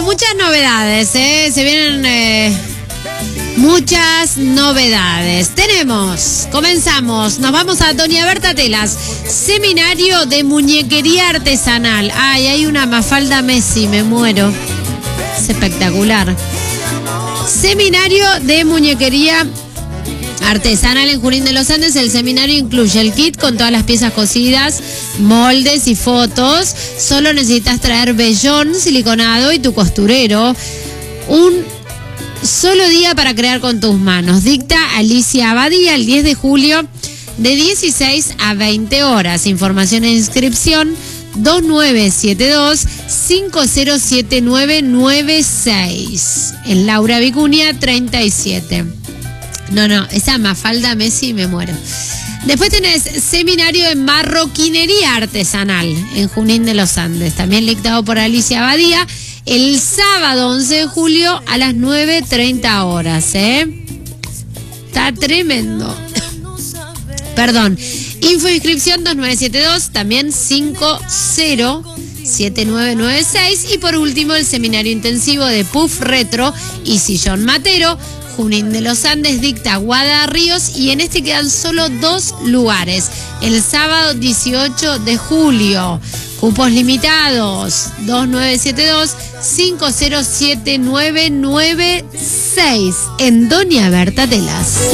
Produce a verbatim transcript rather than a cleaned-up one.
muchas novedades, ¿eh? Se vienen eh, muchas novedades. Tenemos, comenzamos, nos vamos a Doña Berta Telas, seminario de muñequería artesanal. Ay, hay una Mafalda Messi, me muero. Es espectacular. Seminario de muñequería artesanal en Junín de los Andes. El seminario incluye el kit con todas las piezas cosidas, moldes y fotos. Solo necesitas traer vellón, siliconado y tu costurero. Un solo día para crear con tus manos. Dicta Alicia Abadía el diez de julio de dieciséis a veinte horas. Información e inscripción dos nueve siete dos, cinco cero siete nueve nueve seis. En Laura Vicuña treinta y siete. No, no, esa Mafalda Messi me muero. Después tenés seminario en marroquinería artesanal en Junín de los Andes, también dictado por Alicia Abadía, el sábado once de julio a las nueve treinta horas, ¿eh? Está tremendo. Perdón. Info e inscripción dos nueve siete dos, también cinco cero siete nueve nueve seis. Y por último, el seminario intensivo de puff retro y sillón matero, Junín de los Andes, dicta Guada Ríos, y en este quedan solo dos lugares. El sábado dieciocho de julio. Cupos limitados. dos nueve siete dos, cinco cero siete nueve nueve seis. En Doña Berta Telas.